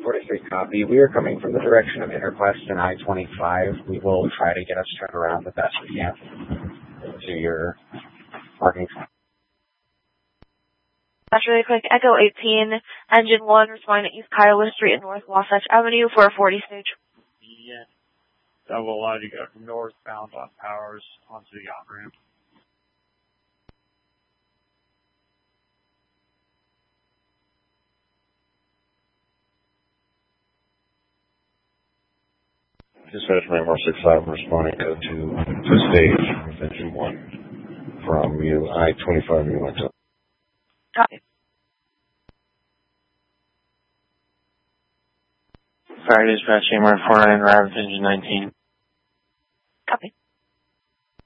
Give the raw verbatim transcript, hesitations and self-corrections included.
forty-three copy. We are coming from the direction of Interquest and I twenty-five. We will try to get us turned around the best we can to your parking. That's really quick. Echo eighteen, Engine one, responding to East Kiowa Street and North Wasatch Avenue for a forty stage. Yeah. That will allow you to go from northbound on Powers onto the on-ramp. Dispatch Member six five responding to to stage with Engine one from you I twenty-five New Mexico. Copy. Fire Dispatch Chamber four nine Rabbit Engine nineteen. Copy.